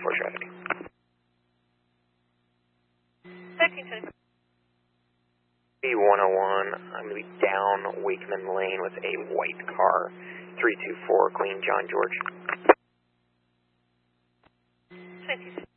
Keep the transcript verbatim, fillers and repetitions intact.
four traffic. thirteen twenty-four. B one oh one, I'm going to be down Wakeman Lane with a white car. three two four, Queen John George. twenty-six.